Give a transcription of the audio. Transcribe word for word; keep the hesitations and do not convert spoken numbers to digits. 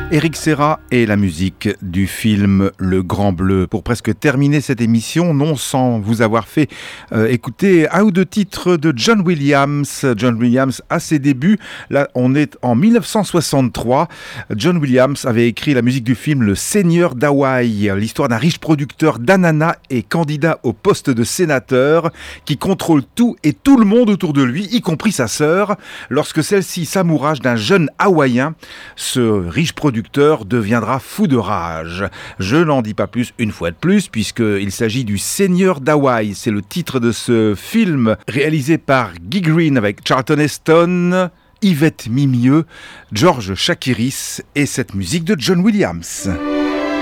Eric Serra et la musique du film Le Grand Bleu. Pour presque terminer cette émission, non sans vous avoir fait euh, écouter un ou deux titres de John Williams. John Williams à ses débuts, là on est en dix-neuf cent soixante-trois. John Williams avait écrit la musique du film Le Seigneur d'Hawaï, l'histoire d'un riche producteur d'ananas et candidat au poste de sénateur qui contrôle tout et tout le monde autour de lui, y compris sa sœur. Lorsque celle-ci s'amourage d'un jeune Hawaïen, ce riche producteur deviendra fou de rage. Je n'en dis pas plus une fois de plus, puisqu'il s'agit du Seigneur d'Hawaï. C'est le titre de ce film réalisé par Guy Green avec Charlton Heston, Yvette Mimieux, George Chakiris et cette musique de John Williams.